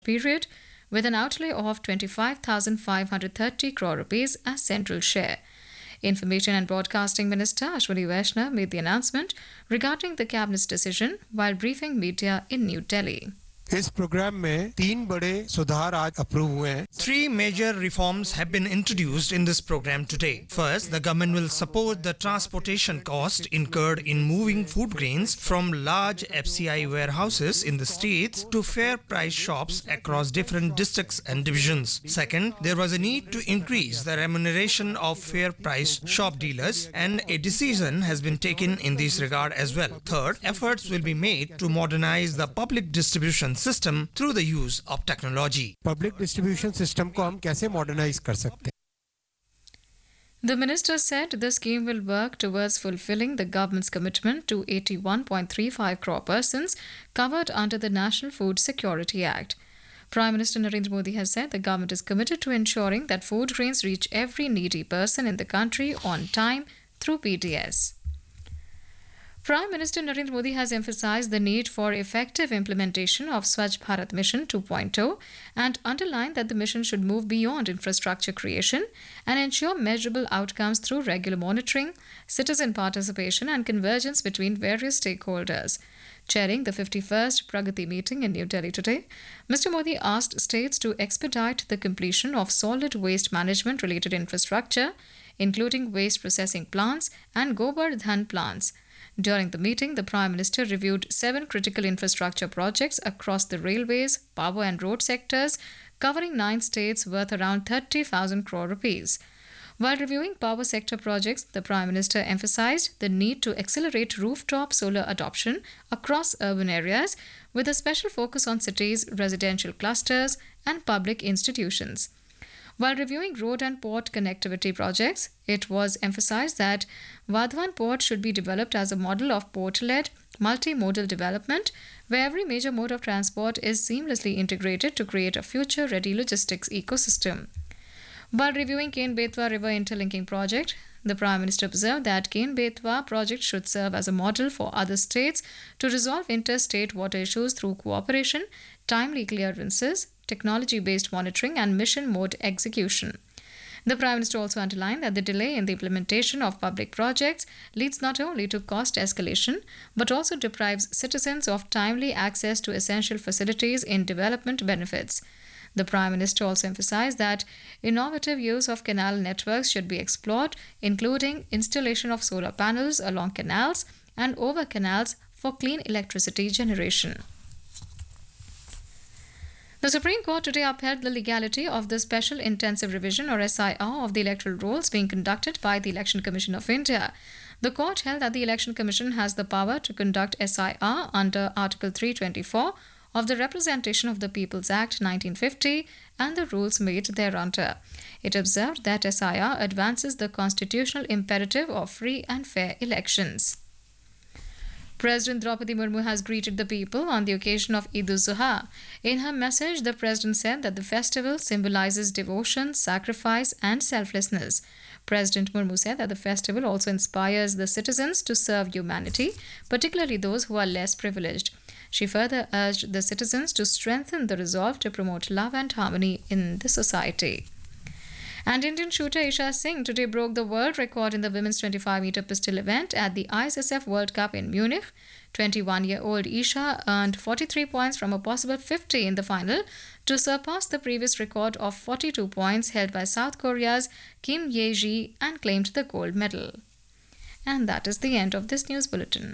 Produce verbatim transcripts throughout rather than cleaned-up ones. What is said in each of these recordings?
period with an outlay of twenty-five thousand five hundred thirty crore rupees as central share. Information and Broadcasting Minister Ashwini Vaishnaw made the announcement regarding the Cabinet's decision while briefing media in New Delhi. इस programme में तीन बड़े सुधार आज approve हुए हैं. Three major reforms have been introduced in this program today. First, the government will support the transportation cost incurred in moving food grains from large F C I warehouses in the states to fair price shops across different districts and divisions. Second, there was a need to increase the remuneration of fair price shop dealers, and a decision has been taken in this regard as well. Third, efforts will be made to modernize the public distribution system through the use of technology. Public distribution system को हम कैसे modernise कर सकते हैं? The minister said the scheme will work towards fulfilling the government's commitment to eighty-one point three five crore persons covered under the National Food Security Act. Prime Minister Narendra Modi has said the government is committed to ensuring that food grains reach every needy person in the country on time through P D S. Prime Minister Narendra Modi has emphasized the need for effective implementation of Swachh Bharat Mission two point oh and underlined that the mission should move beyond infrastructure creation and ensure measurable outcomes through regular monitoring, citizen participation and convergence between various stakeholders. Chairing the fifty-first Pragati meeting in New Delhi today, Mister Modi asked states to expedite the completion of solid waste management related infrastructure, including waste processing plants and Gobar Dhan plants. During the meeting, the Prime Minister reviewed seven critical infrastructure projects across the railways, power and road sectors, covering nine states worth around thirty thousand crore rupees. While reviewing power sector projects, the Prime Minister emphasized the need to accelerate rooftop solar adoption across urban areas with a special focus on cities, residential clusters and public institutions. While reviewing road and port connectivity projects, it was emphasized that Vadhavan Port should be developed as a model of port-led, multimodal development where every major mode of transport is seamlessly integrated to create a future-ready logistics ecosystem. While reviewing Ken-Betwa River Interlinking Project, the Prime Minister observed that Ken-Betwa project should serve as a model for other states to resolve interstate water issues through cooperation, timely clearances, technology-based monitoring and mission mode execution. The Prime Minister also underlined that the delay in the implementation of public projects leads not only to cost escalation but also deprives citizens of timely access to essential facilities in development benefits. The Prime Minister also emphasized that innovative use of canal networks should be explored, including installation of solar panels along canals and over canals for clean electricity generation. The Supreme Court today upheld the legality of the Special Intensive Revision or S I R of the electoral rolls being conducted by the Election Commission of India. The court held that the Election Commission has the power to conduct S I R under Article three twenty-four of the Representation of the People's Act nineteen fifty and the rules made thereunder. It observed that S I R advances the constitutional imperative of free and fair elections. President Draupadi Murmu has greeted the people on the occasion of Eid al-Zuha. In her message, the President said that the festival symbolizes devotion, sacrifice and selflessness. President Murmu said that the festival also inspires the citizens to serve humanity, particularly those who are less privileged. She further urged the citizens to strengthen the resolve to promote love and harmony in the society. And Indian shooter Isha Singh today broke the world record in the women's twenty-five meter pistol event at the I S S F World Cup in Munich. twenty-one-year-old Isha earned forty-three points from a possible fifty in the final to surpass the previous record of forty-two points held by South Korea's Kim Ye-ji and claimed the gold medal. And that is the end of this news bulletin.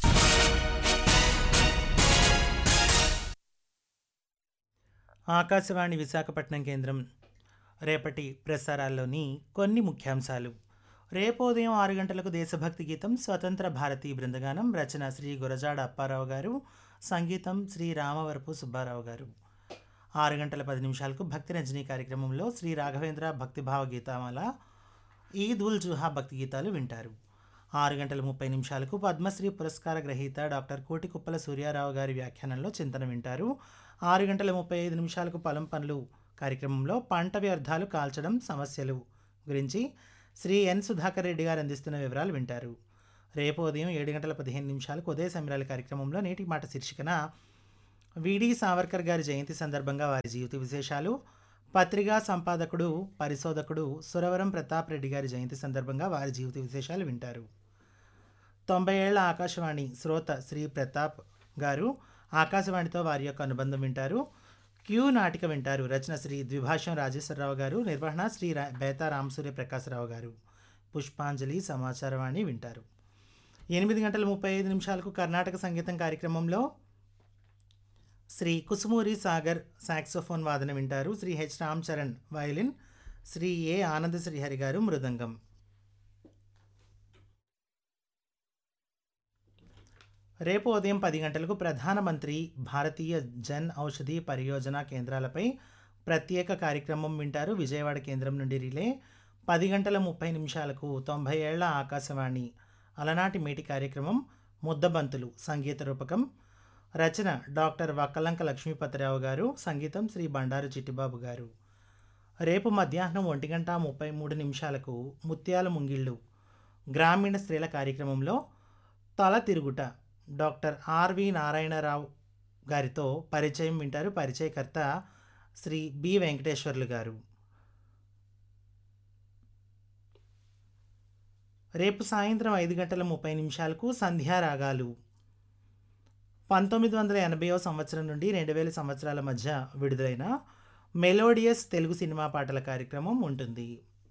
Akashvani Visakhapatnam కేంద్రం రేపటి ప్రసారాల్లోని కొన్ని ముఖ్యాంశాలు. రేపు ఉదయం ఆరు గంటలకు దేశభక్తి గీతం స్వతంత్ర భారతీ బృందగానం, రచన శ్రీ గురజాడ అప్పారావు గారు, సంగీతం శ్రీ రామవరపు సుబ్బారావు గారు. ఆరు గంటల పది నిమిషాలకు భక్తి రంజనీ కార్యక్రమంలో శ్రీ రాఘవేంద్ర భక్తిభావ గీతామాల, ఈద్ ఉల్ జుహా భక్తి గీతాలు వింటారు. ఆరు గంటల ముప్పై నిమిషాలకు పద్మశ్రీ పురస్కార గ్రహీత డాక్టర్ కోటికుప్పల సూర్యారావు గారి వ్యాఖ్యానంలో చింతన వింటారు. ఆరు గంటల ముప్పై ఐదు నిమిషాలకు పొలం పనులు కార్యక్రమంలో పంట వ్యర్థాలు కాల్చడం సమస్యలు గురించి శ్రీ ఎన్ సుధాకర్ రెడ్డి గారు అందిస్తున్న వివరాలు వింటారు. రేపు ఉదయం ఏడు గంటల పదిహేను నిమిషాలకు ఉదయ సమీరాల కార్యక్రమంలో నేటి మాట శీర్షికన విడి సావర్కర్ గారి జయంతి సందర్భంగా వారి జీవిత విశేషాలు, పత్రికా సంపాదకుడు పరిశోధకుడు సురవరం ప్రతాప్ రెడ్డి గారి జయంతి సందర్భంగా వారి జీవిత విశేషాలు వింటారు. తొంభై ఏళ్ల ఆకాశవాణి శ్రోత శ్రీ ప్రతాప్ గారు ఆకాశవాణితో వారి యొక్క అనుబంధం వింటారు. క్యూ నాటిక వింటారు. రచన శ్రీ ద్విభాష్యం రాజేశ్వరరావు గారు, నిర్వహణ శ్రీ రా బేతా రామసూర్య ప్రకాశరావు గారు. పుష్పాంజలి సమాచారవాణి వింటారు. ఎనిమిది గంటల ముప్పై ఐదు నిమిషాలకు కర్ణాటక సంగీతం కార్యక్రమంలో శ్రీ కుసుమూరి సాగర్ సాక్సోఫోన్ వాదన వింటారు. శ్రీ హెచ్ రామ్ చరణ్ వయలిన్, శ్రీ ఏ ఆనంద శ్రీహరి గారు మృదంగం. రేపు ఉదయం పది గంటలకు ప్రధానమంత్రి భారతీయ జన్ ఔషధి పరియోజన కేంద్రాలపై ప్రత్యేక కార్యక్రమం వింటారు. విజయవాడ కేంద్రం నుండి రిలే. పది గంటల ముప్పై నిమిషాలకు తొంభై ఏళ్ల ఆకాశవాణి అలనాటి మేటి కార్యక్రమం ముద్దబంతులు సంగీత రూపకం. రచన డాక్టర్ వక్కలంక లక్ష్మీపతిరావు గారు, సంగీతం శ్రీ బండారు చిట్టిబాబు గారు. రేపు మధ్యాహ్నం ఒంటి గంట ముప్పై మూడు నిమిషాలకు ముత్యాల ముంగిళ్ళు గ్రామీణ స్త్రీల కార్యక్రమంలో తల తిరుగుట డాక్టర్ ఆర్వి నారాయణరావు గారితో పరిచయం వింటారు. పరిచయకర్త శ్రీ బి వెంకటేశ్వర్లు గారు. రేపు సాయంత్రం ఐదు గంటల ముప్పై నిమిషాలకు సంధ్యారాగాలు పంతొమ్మిది వందల ఎనభైవ సంవత్సరం నుండి రెండు వేల సంవత్సరాల మధ్య విడుదలైన మెలోడియస్ తెలుగు సినిమా పాటల కార్యక్రమం ఉంటుంది.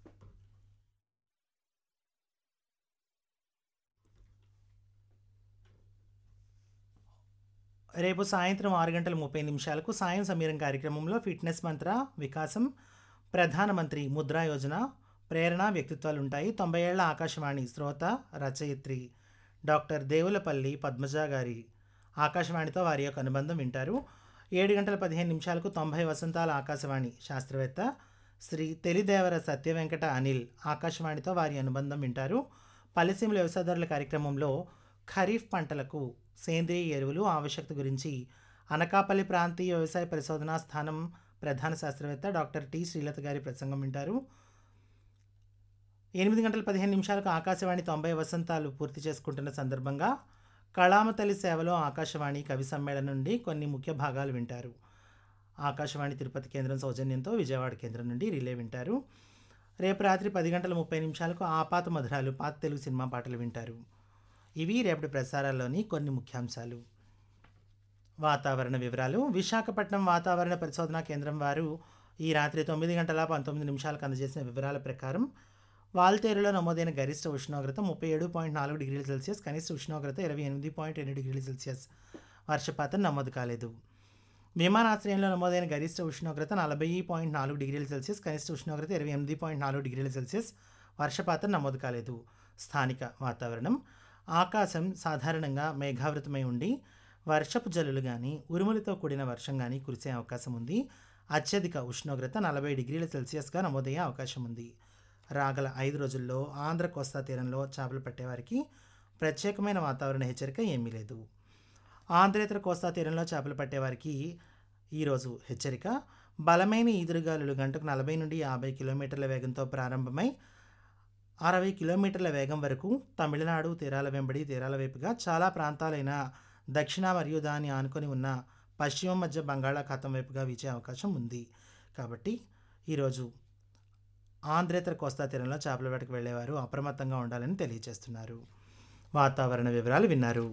రేపు సాయంత్రం ఆరు గంటల ముప్పై నిమిషాలకు సాయం సమీరం కార్యక్రమంలో ఫిట్నెస్ మంత్ర వికాసం, ప్రధానమంత్రి ముద్రా యోజన, ప్రేరణ వ్యక్తిత్వాలు ఉంటాయి. తొంభై ఏళ్ల ఆకాశవాణి శ్రోత రచయిత్రి డాక్టర్ దేవులపల్లి పద్మజ గారి ఆకాశవాణితో వారి యొక్క అనుబంధం వింటారు. ఏడు గంటల పదిహేను నిమిషాలకు తొంభై వసంతాల ఆకాశవాణి శాస్త్రవేత్త శ్రీ తెలిదేవర సత్యవెంకట అనిల్ ఆకాశవాణితో వారి అనుబంధం వింటారు. పల్లెసీమల వ్యవసాయదారుల కార్యక్రమంలో ఖరీఫ్ పంటలకు సేంద్రియ ఎరువులు ఆవశ్యకత గురించి అనకాపల్లి ప్రాంతీయ వ్యవసాయ పరిశోధనా స్థానం ప్రధాన శాస్త్రవేత్త డాక్టర్ టి శ్రీలత గారి ప్రసంగం వింటారు. ఎనిమిది గంటల పదిహేను నిమిషాలకు ఆకాశవాణి తొంభై వసంతాలు పూర్తి చేసుకుంటున్న సందర్భంగా కళామతల్లి సేవలో ఆకాశవాణి కవి సమ్మేళనం నుండి కొన్ని ముఖ్య భాగాలు వింటారు. ఆకాశవాణి తిరుపతి కేంద్రం సౌజన్యంతో విజయవాడ కేంద్రం నుండి రిలే వింటారు. రేపు రాత్రి పది గంటల ముప్పై నిమిషాలకు ఆపాత మధురాలు పాత తెలుగు సినిమా పాటలు వింటారు. ఇవి రేపటి ప్రసారాల్లోని కొన్ని ముఖ్యాంశాలు. వాతావరణ వివరాలు. విశాఖపట్నం వాతావరణ పరిశోధనా కేంద్రం వారు ఈ రాత్రి తొమ్మిది గంటల పంతొమ్మిది నిమిషాలకు అందజేసిన వివరాల ప్రకారం వాల్తేరులో నమోదైన గరిష్ట ఉష్ణోగ్రత ముప్పై ఏడు పాయింట్ నాలుగు డిగ్రీల సెల్సియస్, కనిష్ట ఉష్ణోగ్రత ఇరవై ఎనిమిది పాయింట్ రెండు డిగ్రీల సెల్సియస్. వర్షపాతం నమోదు కాలేదు. విమానాశ్రయంలో నమోదైన గరిష్ట ఉష్ణోగ్రత నలభై పాయింట్ నాలుగు డిగ్రీల సెల్సియస్, కనిష్ట ఉష్ణోగ్రత ఇరవై ఎనిమిది పాయింట్ నాలుగు డిగ్రీల సెల్సియస్. వర్షపాతం నమోదు కాలేదు. స్థానిక వాతావరణం. ఆకాశం సాధారణంగా మేఘావృతమై ఉండి వర్షపు జల్లులు కానీ ఉరుములతో కూడిన వర్షం కానీ కురిసే అవకాశం ఉంది. అత్యధిక ఉష్ణోగ్రత నలభై డిగ్రీల సెల్సియస్గా నమోదయ్యే అవకాశం ఉంది. రాగల ఐదు రోజుల్లో ఆంధ్ర కోస్తా తీరంలో చేపలు పట్టేవారికి ప్రత్యేకమైన వాతావరణ హెచ్చరిక ఏమీ లేదు. ఆంధ్రేతర కోస్తా తీరంలో చేపలు పట్టేవారికి ఈరోజు హెచ్చరిక. బలమైన ఈదురుగాలులు గంటకు నలభై నుండి యాభై కిలోమీటర్ల వేగంతో ప్రారంభమై అరవై కిలోమీటర్ల వేగం వరకు తమిళనాడు తీరాల వెంబడి తీరాల వైపుగా చాలా ప్రాంతాలైన దక్షిణ మరియు దాన్ని ఆనుకొని ఉన్న పశ్చిమ మధ్య బంగాళాఖాతం వైపుగా వీచే అవకాశం ఉంది. కాబట్టి ఈరోజు ఆంధ్రేతర కోస్తా తీరంలో చేపల వేటకు వెళ్ళేవారు అప్రమత్తంగా ఉండాలని తెలియజేస్తున్నారు. వాతావరణ వివరాలు విన్నారు.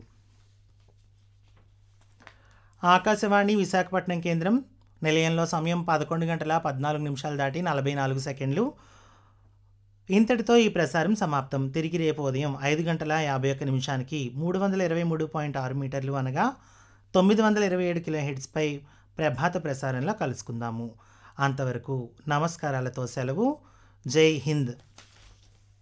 ఆకాశవాణి విశాఖపట్నం కేంద్రం నిలయంలో సమయం పదకొండు గంటల పద్నాలుగు నిమిషాలు దాటి నలభై నాలుగు సెకండ్లు. ఇంతటితో ఈ ప్రసారం సమాప్తం. తిరిగి రేపు ఉదయం ఐదు గంటల యాభై ఒక్క నిమిషానికి మూడు వందల ఇరవై మూడు పాయింట్ ఆరు మీటర్లు అనగా తొమ్మిది వందల ఇరవై ఏడు కిలో హెడ్స్పై ప్రభాత ప్రసారంలో కలుసుకుందాము. అంతవరకు నమస్కారాలతో సెలవు. జై హింద్.